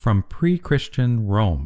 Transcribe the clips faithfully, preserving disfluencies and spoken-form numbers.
from pre-Christian Rome.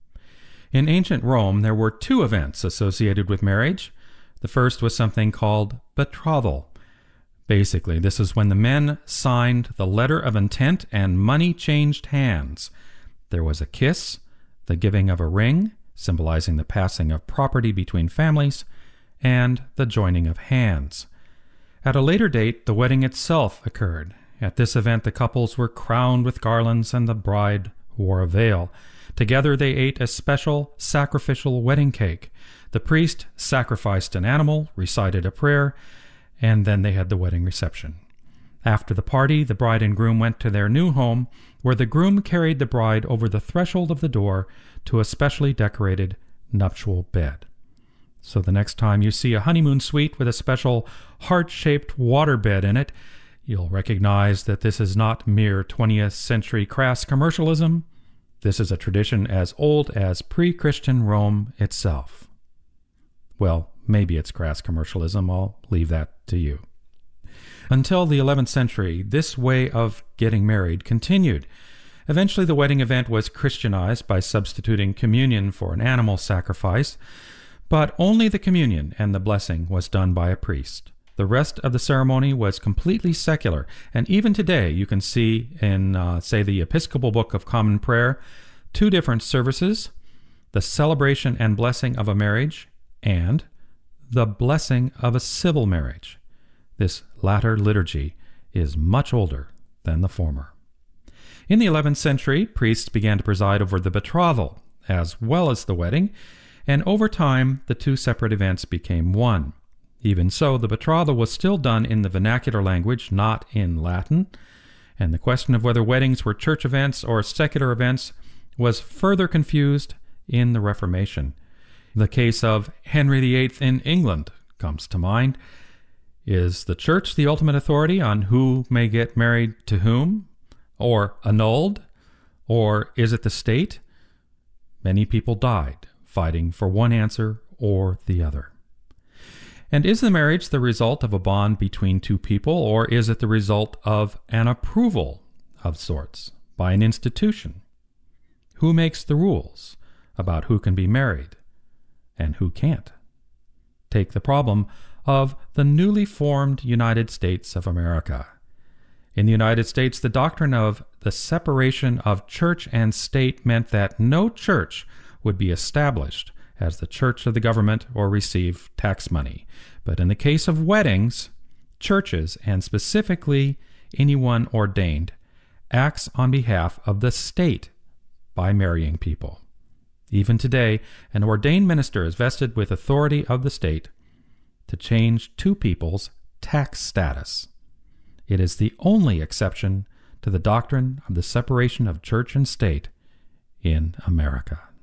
In ancient Rome, there were two events associated with marriage. The first was something called betrothal. Basically, this is when the men signed the letter of intent and money changed hands. There was a kiss, the giving of a ring, symbolizing the passing of property between families, and the joining of hands. At a later date, the wedding itself occurred. At this event, the couples were crowned with garlands and the bride wore a veil. Together, they ate a special sacrificial wedding cake. The priest sacrificed an animal, recited a prayer, and then they had the wedding reception. After the party, the bride and groom went to their new home, where the groom carried the bride over the threshold of the door to a specially decorated nuptial bed. So the next time you see a honeymoon suite with a special heart-shaped water bed in it, you'll recognize that this is not mere twentieth century crass commercialism. This is a tradition as old as pre-Christian Rome itself. Well, maybe it's crass commercialism. I'll leave that to you. Until the eleventh century, this way of getting married continued. Eventually, the wedding event was Christianized by substituting communion for an animal sacrifice, but only the communion and the blessing was done by a priest. The rest of the ceremony was completely secular, and even today you can see in, uh, say, the Episcopal Book of Common Prayer, two different services: the celebration and blessing of a marriage and the blessing of a civil marriage. This latter liturgy is much older than the former. In the eleventh century, priests began to preside over the betrothal as well as the wedding, and over time the two separate events became one. Even so, the betrothal was still done in the vernacular language, not in Latin, and the question of whether weddings were church events or secular events was further confused in the Reformation. The case of Henry the Eighth in England comes to mind. Is the church the ultimate authority on who may get married to whom, or annulled, or is it the state? Many people died fighting for one answer or the other. And is the marriage the result of a bond between two people, or is it the result of an approval of sorts by an institution? Who makes the rules about who can be married and who can't? Take the problem of the newly formed United States of America. In the United States, the doctrine of the separation of church and state meant that no church would be established as the church of the government or receive tax money. But in the case of weddings, churches, and specifically anyone ordained, acts on behalf of the state by marrying people. Even today, an ordained minister is vested with authority of the state to change two people's tax status. It is the only exception to the doctrine of the separation of church and state in America.